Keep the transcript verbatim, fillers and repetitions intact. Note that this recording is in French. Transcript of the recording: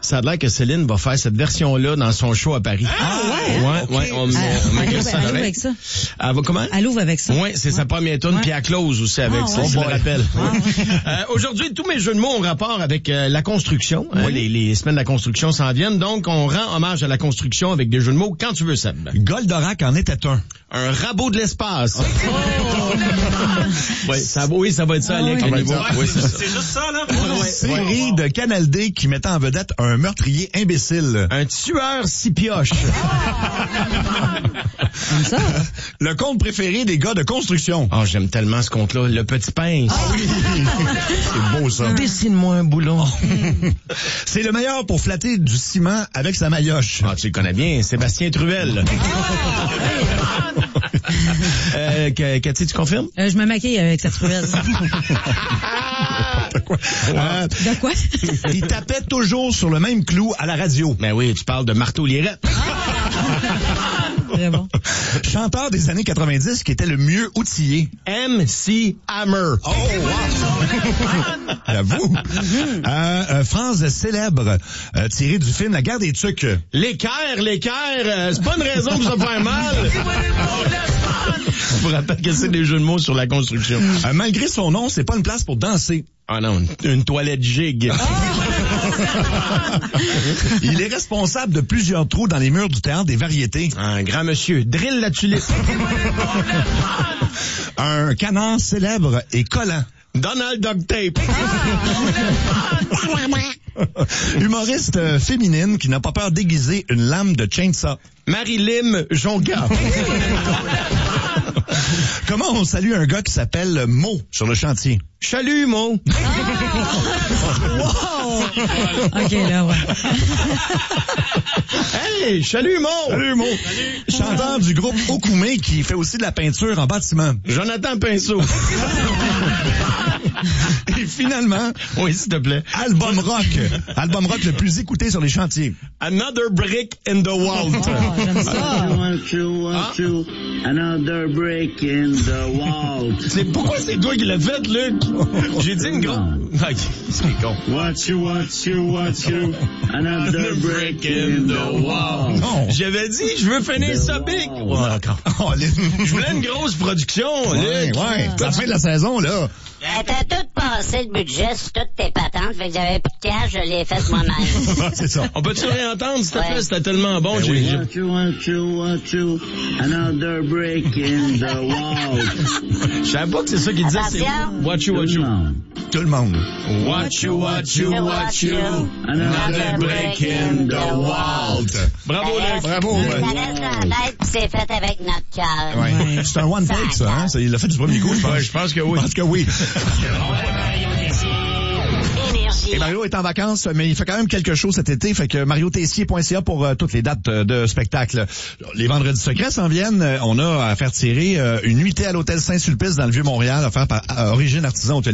Ça a l'air que Céline va faire cette version-là dans son show à Paris. Ah, ouais? Ouais, Okay. ouais. On, on, elle, on elle, met ouvre, ça elle ouvre avec. avec ça. Elle va comment? Elle ouvre avec ça. Oui, c'est ouais. sa première tune, ouais. puis elle close aussi avec ah, ça, ouais. je me Ouais. rappelle. Ah, ouais. euh, aujourd'hui, tous mes jeux de mots ont rapport avec euh, la construction. Oui. Euh, les, les semaines de la construction s'en viennent, donc on rend hommage à la construction avec des jeux de mots quand tu veux, Seb. Goldorak en était un. Un rabot de l'espace. Oh. oui, ça, oui, ça va être ça, Alec. Ah, oui, ouais, oui, c'est, c'est juste ça, là? Ouais, ouais. Série de Canal D qui mettait en vedette un meurtrier imbécile. Un tueur six pioches. Comme ça. Le conte préféré des gars de construction. Oh, j'aime tellement ce conte-là. Le petit pince. Ah oui. C'est beau, ça. Dessine-moi un boulon. C'est le meilleur pour flatter du ciment avec sa maillotche. Ah, tu le connais bien. Sébastien Truvel. euh, Cathy, tu confirmes? Euh, je me maquille avec cette truelle. De quoi? Euh, de quoi? Il tapait toujours sur le même clou à la radio. Ben oui, tu parles de Marteau Lirette. Très bon. Chanteur des années quatre-vingt-dix qui était le mieux outillé. M C Hammer. Oh, wow! J'avoue. euh, euh, phrase célèbre euh, tirée du film La guerre des tucs. L'équerre, l'équerre, euh, c'est pas une raison pour se faire mal. Je vous rappelle que c'est des jeux de mots sur la construction. Euh, malgré son nom, c'est pas une place pour danser. Ah non, une, une toilette gigue. Il est responsable de plusieurs trous dans les murs du théâtre des variétés. Un grand monsieur, drill la tulipe. Un canard célèbre et collant. Donald Duct Tape. Humoriste euh, féminine qui n'a pas peur d'aiguiser une lame de chainsaw. Marie-Lim Jonca. Comment on salue un gars qui s'appelle Mo sur le chantier? Chalut, Mo. Wow! OK, là, ouais. Hey, chalut, Mo. Salut, Mo. Chanteur du groupe Okoumé qui fait aussi de la peinture en bâtiment. Jonathan Pinceau. Et finalement, oui, s'il te plaît. album rock. Album rock le plus écouté sur les chantiers. Another brick in the wall. Oh, j'aime ça. One, two, one, two, another brick in the wall. C'est pourquoi c'est toi qui l'as fait, Luc? J'ai dit une grosse... Ok, c'est con. Watch you, watch you, watch you, another brick in the wall. Non. J'avais dit, je veux finir ça big. Ouais, d'accord. Oh, les... Je voulais une grosse production, Ouais, Luc. ouais. C'est la fin de la saison, là. T'as tout passé le budget sur toutes tes patentes, fait que j'avais plus de cash, je l'ai fait moi-même. C'est ça. On peut-tu réentendre, s'il te plaît? Ouais. C'était tellement bon. Ben j'ai, oui. j'ai- Watch you, watch you, watch you, another brick in the wall. Je savais pas que c'est ça qu'il disait. C'est Attention. watch you, watch you. Tout le monde. Watch you, watch you, watch you. Another brick in the wall. Bravo, Luc. Bravo. Ça reste dans la tête, pis c'est fait avec notre cœur. Ouais. Ouais. C'est un one take, ça, hein? Ça, il l'a fait du premier coup, je pense. Ouais, je pense que oui. Je pense que oui. Énergie. Et Mario est en vacances, mais il fait quand même quelque chose cet été. Fait que mario tessier point c a pour euh, toutes les dates euh, de spectacle. Les vendredis secrets s'en viennent. Euh, On a à faire tirer euh, une nuitée à l'hôtel Saint-Sulpice dans le Vieux-Montréal, offert par euh, Origine Artisan Hôtel.